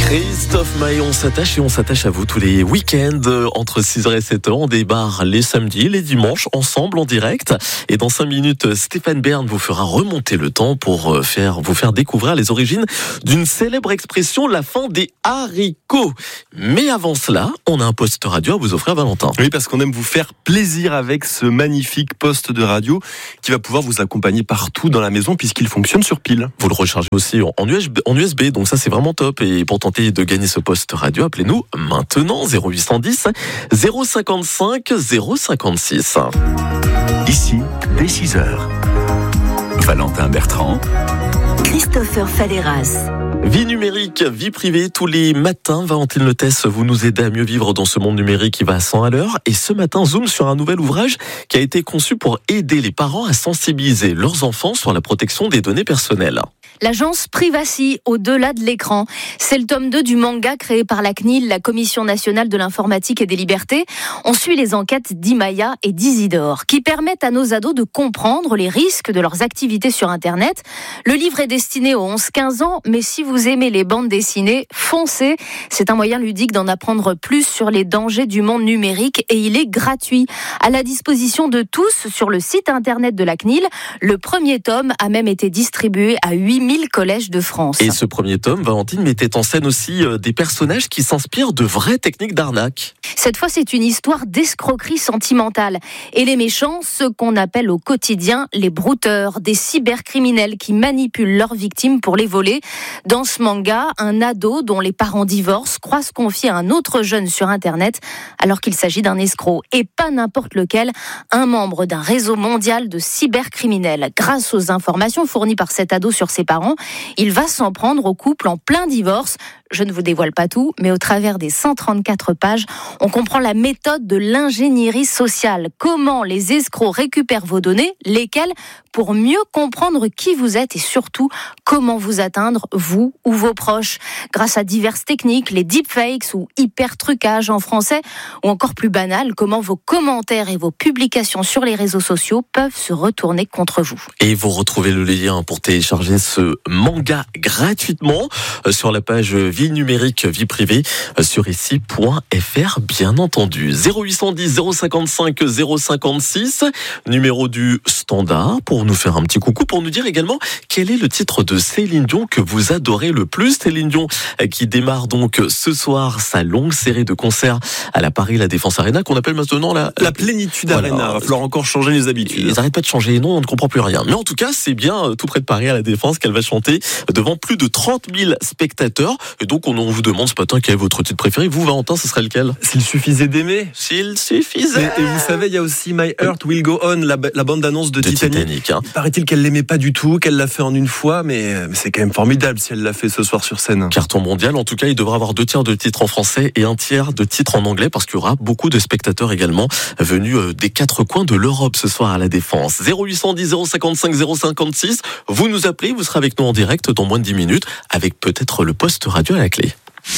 Christophe Maé, on s'attache à vous tous les week-ends entre 6h et 7h. On débarre les samedis, les dimanches, ensemble en direct. Et dans 5 minutes, Stéphane Bern vous fera remonter le temps pour vous faire découvrir les origines d'une célèbre expression, la fin des haricots. Mais avant cela, on a un poste radio à vous offrir, Valentin. Oui, parce qu'on aime vous faire plaisir avec ce magnifique poste de radio qui va pouvoir vous accompagner partout dans la maison puisqu'il fonctionne sur pile. Vous le rechargez aussi en USB, donc ça c'est vraiment top. Et pour tenter de gagner ce poste radio, appelez-nous maintenant 0810 055 056. Ici, dès 6h. Valentin Bertrand, Christopher Faleras. Vie numérique, vie privée, tous les matins, Valentine Letesse, vous nous aidez à mieux vivre dans ce monde numérique qui va à 100 à l'heure. Et ce matin, zoom sur un nouvel ouvrage qui a été conçu pour aider les parents à sensibiliser leurs enfants sur la protection des données personnelles. L'agence Privacy, au-delà de l'écran. C'est le tome 2 du manga créé par la CNIL, la Commission nationale de l'informatique et des libertés. On suit les enquêtes d'Imaya et d'Isidore, qui permettent à nos ados de comprendre les risques de leurs activités sur Internet. Le livre est destiné aux 11-15 ans, mais si vous aimez les bandes dessinées, foncez. C'est un moyen ludique d'en apprendre plus sur les dangers du monde numérique et il est gratuit. À la disposition de tous sur le site Internet de la CNIL. Le premier tome a même été distribué à 8000 collèges de France. Et ce premier tome, Valentine, mettait en scène aussi des personnages qui s'inspirent de vraies techniques d'arnaque. Cette fois, c'est une histoire d'escroquerie sentimentale. Et les méchants, ceux qu'on appelle au quotidien les brouteurs, des cybercriminels qui manipulent leurs victimes pour les voler. Dans ce manga, un ado dont les parents divorcent croit se confier à un autre jeune sur Internet alors qu'il s'agit d'un escroc. Et pas n'importe lequel, un membre d'un réseau mondial de cybercriminels. Grâce aux informations fournies par cet ado sur ses parents, il va s'en prendre au couple en plein divorce. Je ne vous dévoile pas tout, mais au travers des 134 pages, on comprend la méthode de l'ingénierie sociale. Comment les escrocs récupèrent vos données, lesquelles, pour mieux comprendre qui vous êtes et surtout comment vous atteindre, vous ou vos proches. Grâce à diverses techniques, les deepfakes ou hyper-trucages en français, ou encore plus banal, comment vos commentaires et vos publications sur les réseaux sociaux peuvent se retourner contre vous. Et vous retrouvez le lien pour télécharger ce manga gratuitement sur la page Vie numérique, vie privée sur ici.fr, bien entendu. 0810 055 056, numéro du standard pour nous faire un petit coucou, pour nous dire également quel est le titre de Céline Dion que vous adorez le plus. Céline Dion qui démarre donc ce soir sa longue série de concerts à la Paris La Défense Arena, qu'on appelle maintenant la Plénitude Arena. Il va falloir encore changer les habitudes. Ils n'arrêtent pas de changer, non, on ne comprend plus rien. Mais en tout cas, c'est bien tout près de Paris à La Défense qu'elle va chanter devant plus de 30 000 spectateurs. Et donc on vous demande ce matin quel est votre titre préféré. Vous, Valentin, ce serait lequel? S'il suffisait d'aimer. S'il suffisait. Et vous savez, il y a aussi My Heart Will Go On, la bande-annonce de Titanic. Hein. Il paraît-il qu'elle l'aimait pas du tout, qu'elle l'a fait en une fois, mais c'est quand même formidable si elle l'a fait ce soir sur scène. Carton mondial. En tout cas, il devra avoir 2 tiers de titres en français et 1 tiers de titres en anglais, parce qu'il y aura beaucoup de spectateurs également venus des 4 coins de l'Europe ce soir à La Défense. 0810 055 056. Vous nous appelez, vous serez avec nous en direct dans moins de 10 minutes, avec peut-être le poste radio à la clé.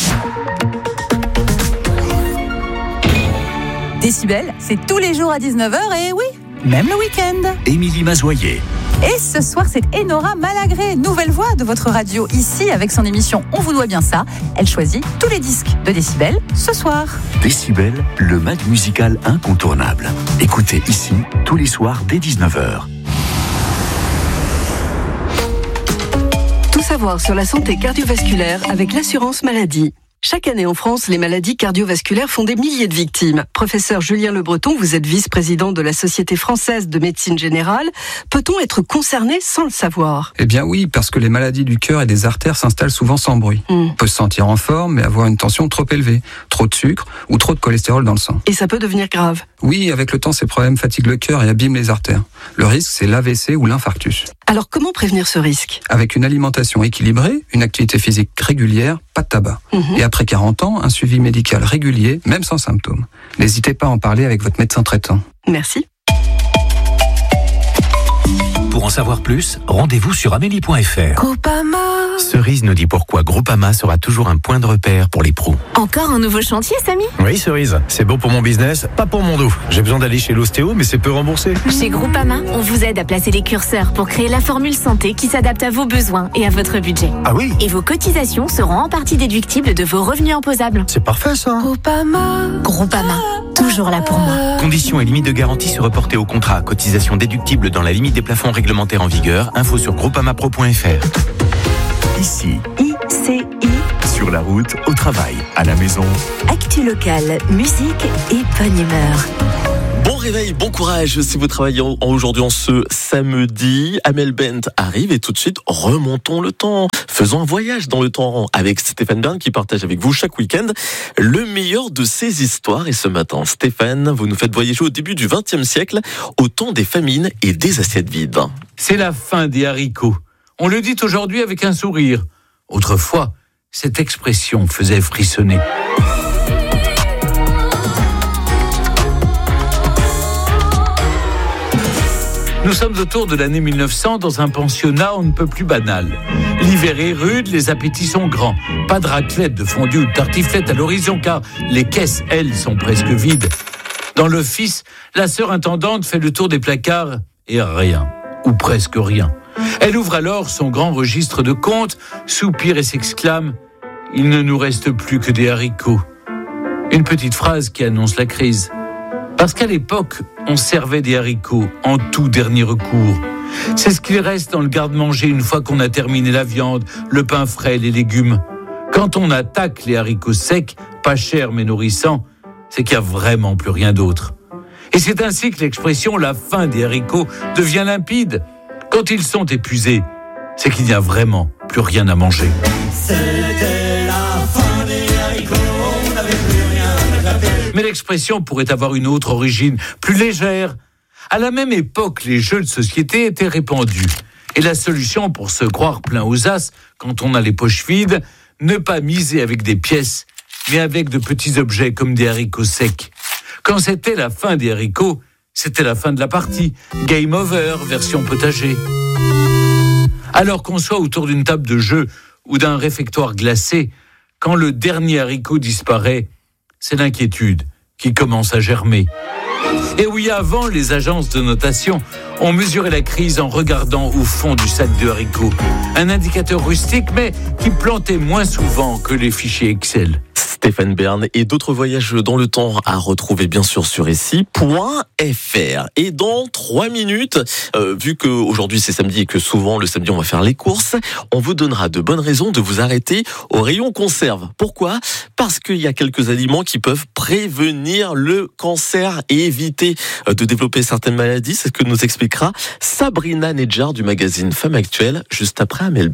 Décibel, c'est tous les jours à 19h et oui, même le week-end. Émilie Mazoyer. Et ce soir, c'est Enora Malagré, nouvelle voix de votre radio ici avec son émission On vous doit bien ça. Elle choisit tous les disques de Décibel ce soir. Décibel, le mag musical incontournable. Écoutez ici tous les soirs dès 19h. Tout savoir sur la santé cardiovasculaire avec l'assurance maladie. Chaque année en France, les maladies cardiovasculaires font des milliers de victimes. Professeur Julien Le Breton, vous êtes vice-président de la Société française de médecine générale. Peut-on être concerné sans le savoir? Eh bien oui, parce que les maladies du cœur et des artères s'installent souvent sans bruit. On peut se sentir en forme, mais avoir une tension trop élevée, trop de sucre ou trop de cholestérol dans le sang. Et ça peut devenir grave? Oui, avec le temps, ces problèmes fatiguent le cœur et abîment les artères. Le risque, c'est l'AVC ou l'infarctus. Alors comment prévenir ce risque? Avec une alimentation équilibrée, une activité physique régulière, pas de tabac. Et après 40 ans, un suivi médical régulier, même sans symptômes. N'hésitez pas à en parler avec votre médecin traitant. Merci. Pour en savoir plus, rendez-vous sur amélie.fr. Groupama. Cerise nous dit pourquoi Groupama sera toujours un point de repère pour les pros. Encore un nouveau chantier, Samy ? Oui, Cerise, c'est beau pour mon business, pas pour mon dos. J'ai besoin d'aller chez l'ostéo, mais c'est peu remboursé. Chez Groupama, on vous aide à placer les curseurs pour créer la formule santé qui s'adapte à vos besoins et à votre budget. Ah oui ? Et vos cotisations seront en partie déductibles de vos revenus imposables. C'est parfait ça. Groupama, toujours là pour moi. Conditions et limites de garantie se reporter au contrat. Cotisation déductible dans la limite des plafonds réglementaires en vigueur. Info sur groupamapro.fr. Ici, ICI, sur la route, au travail, à la maison. actu locale, musique et bonne humeur. Bon réveil, bon courage si vous travaillez aujourd'hui en ce samedi. Amel Bent arrive et tout de suite, remontons le temps. Faisons un voyage dans le temps avec Stéphane Bern qui partage avec vous chaque week-end le meilleur de ses histoires. Et ce matin, Stéphane, vous nous faites voyager au début du XXe siècle, au temps des famines et des assiettes vides. C'est la fin des haricots. On le dit aujourd'hui avec un sourire. Autrefois, cette expression faisait frissonner. Nous sommes autour de l'année 1900 dans un pensionnat on ne peut plus banal. L'hiver est rude, les appétits sont grands. Pas de raclette, de fondue ou de tartiflette à l'horizon car les caisses, elles, sont presque vides. Dans l'office, la sœur intendante fait le tour des placards et rien, ou presque rien. Elle ouvre alors son grand registre de comptes, soupire et s'exclame « Il ne nous reste plus que des haricots ». Une petite phrase qui annonce la crise. Parce qu'à l'époque, on servait des haricots en tout dernier recours. C'est ce qu'il reste dans le garde-manger une fois qu'on a terminé la viande, le pain frais, les légumes. Quand on attaque les haricots secs, pas chers mais nourrissants, c'est qu'il n'y a vraiment plus rien d'autre. Et c'est ainsi que l'expression « la fin des haricots » devient limpide. Quand ils sont épuisés, c'est qu'il n'y a vraiment plus rien à manger. C'était la fin des haricots, on n'avait plus rien à gratter. Mais l'expression pourrait avoir une autre origine, plus légère. À la même époque, les jeux de société étaient répandus. Et la solution pour se croire plein aux as, quand on a les poches vides, ne pas miser avec des pièces, mais avec de petits objets comme des haricots secs. Quand c'était la fin des haricots, c'était la fin de la partie. Game over, version potager. Alors qu'on soit autour d'une table de jeu ou d'un réfectoire glacé, quand le dernier haricot disparaît, c'est l'inquiétude qui commence à germer. Et oui, avant, les agences de notation ont mesuré la crise en regardant au fond du sac de haricots. Un indicateur rustique, mais qui plantait moins souvent que les fichiers Excel. Stéphane Bern et d'autres voyages dans le temps à retrouver bien sûr sur ici.fr. Et dans 3 minutes, vu qu'aujourd'hui c'est samedi et que souvent le samedi on va faire les courses, on vous donnera de bonnes raisons de vous arrêter au rayon conserve. Pourquoi ? Parce qu'il y a quelques aliments qui peuvent prévenir le cancer et éviter de développer certaines maladies. C'est ce que nous expliquera Sabrina Nedjar du magazine Femme Actuelle juste après Amel Bent.